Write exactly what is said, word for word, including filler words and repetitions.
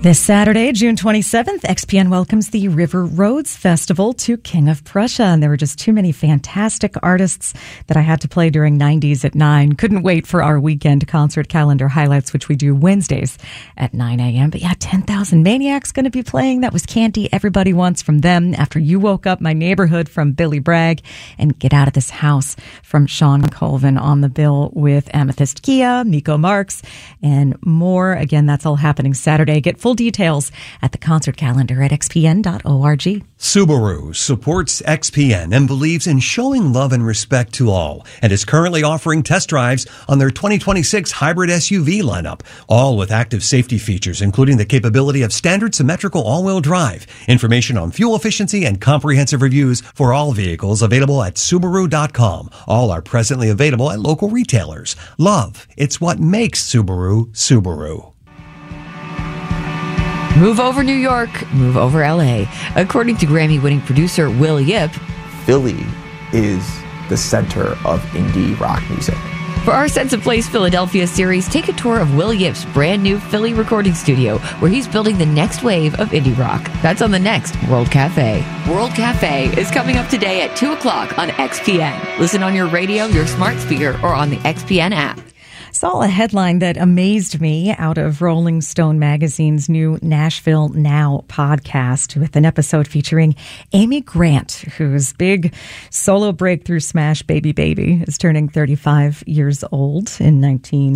This Saturday, June twenty-seventh, X P N welcomes the River Roads Festival to King of Prussia. And there were just too many fantastic artists that I had to play during nineties at nine. Couldn't wait for our weekend concert calendar highlights, which we do Wednesdays at nine a.m. But yeah, ten thousand Maniacs going to be playing. That was Candy Everybody Wants from them. After You Woke Up My Neighborhood from Billy Bragg. And Get Out of This House from Sean Colvin on the bill with Amethyst Kia, Miko Marks, and more. Again, that's all happening Saturday. Get full details at the concert calendar at x p n dot org. Subaru supports X P N and believes in showing love and respect to all, and is currently offering test drives on their twenty twenty-six hybrid S U V lineup, all with active safety features, including the capability of standard symmetrical all-wheel drive. Information on fuel efficiency and comprehensive reviews for all vehicles available at Subaru dot com. All are presently available at local retailers. Love, it's what makes Subaru, Subaru. Move over New York, move over L A. According to Grammy-winning producer Will Yip, Philly is the center of indie rock music. For our Sense of Place Philadelphia series, take a tour of Will Yip's brand new Philly recording studio, where he's building the next wave of indie rock. That's on the next World Cafe. World Cafe is coming up today at two o'clock on X P N. Listen on your radio, your smart speaker, or on the X P N app. Saw a headline that amazed me out of Rolling Stone magazine's new Nashville Now podcast, with an episode featuring Amy Grant, whose big solo breakthrough smash Baby Baby is turning thirty-five years old in nineteen